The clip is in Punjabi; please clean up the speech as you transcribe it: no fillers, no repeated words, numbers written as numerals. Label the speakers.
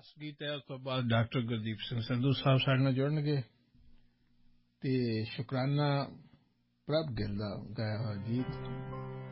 Speaker 1: ਗੀਤ ਹੈ। ਉਸ ਤੋਂ ਬਾਅਦ ਡਾਕਟਰ ਗੁਰਦੀਪ ਸਿੰਘ ਸੰਧੂ ਸਾਹਿਬ ਸਾਡੇ ਨਾਲ ਜੁੜਨਗੇ ਤੇ ਸ਼ੁਕਰਾਨਾ ਪ੍ਰਭ ਗਿੱਲ ਦਾ ਗਾਇਆ ਹੋਇਆ ਗੀਤ